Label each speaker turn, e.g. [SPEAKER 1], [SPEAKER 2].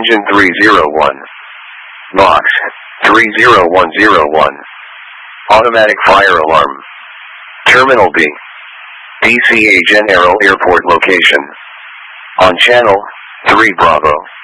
[SPEAKER 1] Engine 301. Box 30101. Automatic fire alarm. Terminal B. DCA Gen Aero Airport location. On channel 3 Bravo.